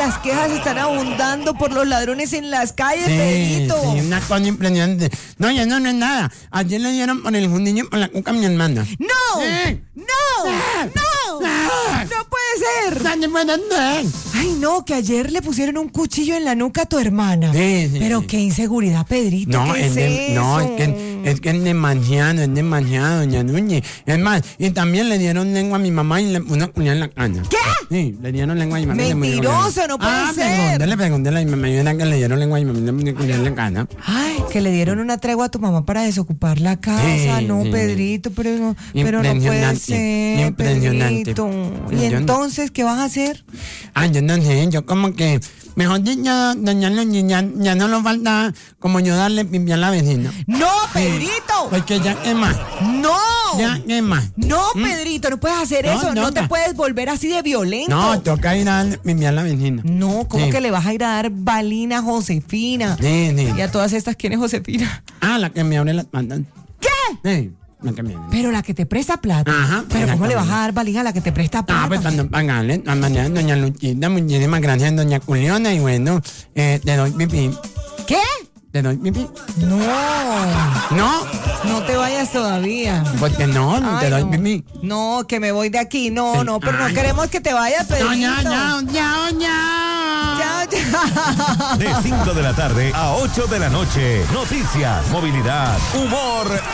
las quejas están abundando por los ladrones en las calles, Pedrito. Sí, una cosa impresionante. No, ya no es nada. Ayer le dieron por el fundillo por la cuca a mi hermana. ¡No! Sí. ¡No! ¡No! ¡No puede ser! ¿Dónde puede ser? Ay, no, que ayer le pusieron un cuchillo en la nuca a tu hermana. Sí. Pero qué inseguridad, Pedrito. No, ¿qué es eso? no, es que es demasiado, doña Núñez. Es más, y también le dieron lengua a mi mamá y le puso una cuñada en la cana. ¿Qué? Sí, le dieron lengua a mi mamá. Mentiroso, no puede ser. Pregúntale a mi mamá, y era que le dieron lengua a mi mamá y le puso una cuñada en la cana. Ay, que le dieron una tregua a tu mamá para desocupar la casa. Sí, No, sí. Pedrito, pero no puede ser, Impresionante. Pedrito. ¿Y entonces qué vas a hacer? Yo no sé, yo como que, mejor dicho, doña Núñez, ya no nos falta como yo darle pipi a la vecina. ¡No, Pedrito! Porque ya qué más, ¡No! ya qué más. No, Pedrito, no puedes hacer No, eso. no, No te no. puedes volver así de violento. No, toca ir a darle pipi a la vecina. No, ¿cómo Sí. que le vas a ir a dar balina a Josefina? Sí. Y a todas estas, ¿quién es Josefina? La que me abre las patas. ¿Qué? Sí, la que me abre. Pero la que te presta plata. Ajá, Pero ¿cómo le vas a exactamente. dar balina a la que te presta plata? Pues cuando pagarle, de todas maneras, doña Luchita, muchísimas gracias, doña Juliana, y bueno, te doy pipí. ¿Qué? ¿Te doy pipí? No, No, no te vayas todavía. porque no, Ay, te doy no. pipí. No, que me voy de aquí. No, Sí. no, pero no Ay. queremos que te vayas, Pedrito. Chao. Chao, chao. De 5 de la tarde a 8 de la noche. Noticias, movilidad, humor